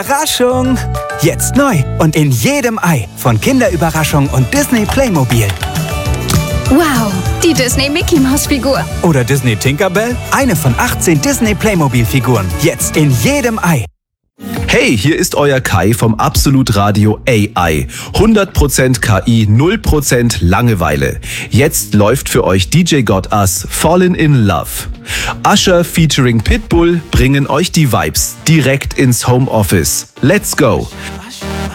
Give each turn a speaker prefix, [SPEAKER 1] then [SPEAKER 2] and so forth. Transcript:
[SPEAKER 1] Überraschung! Jetzt neu und in jedem Ei von Kinderüberraschung und Disney Playmobil.
[SPEAKER 2] Wow, die Disney Mickey Maus Figur.
[SPEAKER 1] Oder Disney Tinkerbell? Eine von 18 Disney Playmobil Figuren. Jetzt in jedem Ei.
[SPEAKER 3] Hey, hier ist euer Kai vom Absolut Radio AI. 100% KI, 0% Langeweile. Jetzt läuft für euch DJ Got Us Fallen in Love. Usher featuring Pitbull bringen euch die Vibes direkt ins Homeoffice. Let's go!